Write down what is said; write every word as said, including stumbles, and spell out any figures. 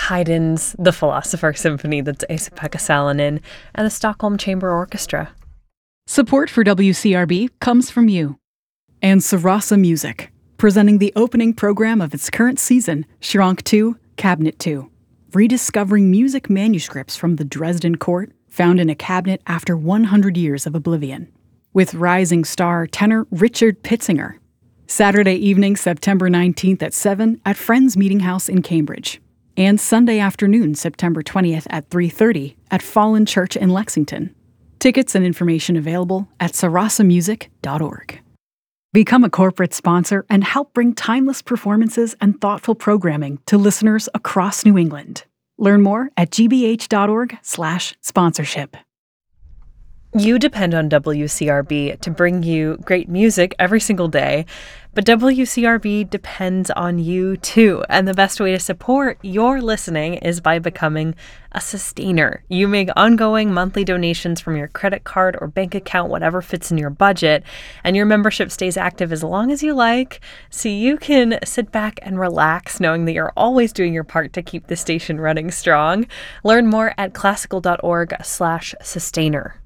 Haydn's The Philosopher's Symphony, that's Esa-Pekka Salonen, and the Stockholm Chamber Orchestra. Support for W C R B comes from you. And Sarasa Music, presenting the opening program of its current season, Schrank two, Cabinet two, rediscovering music manuscripts from the Dresden court found in a cabinet after one hundred years of oblivion, with rising star tenor Richard Pitzinger. Saturday evening, September nineteenth at seven at Friends Meeting House in Cambridge, and Sunday afternoon, September twentieth at three thirty at Fallen Church in Lexington. Tickets and information available at sarasa music dot org. Become a corporate sponsor and help bring timeless performances and thoughtful programming to listeners across New England. Learn more at g b h dot org slash sponsorship. You depend on W C R B to bring you great music every single day, but W C R B depends on you too. And the best way to support your listening is by becoming a sustainer. You make ongoing monthly donations from your credit card or bank account, whatever fits in your budget, and your membership stays active as long as you like, so you can sit back and relax knowing that you're always doing your part to keep the station running strong. Learn more at classical dot org slash sustainer.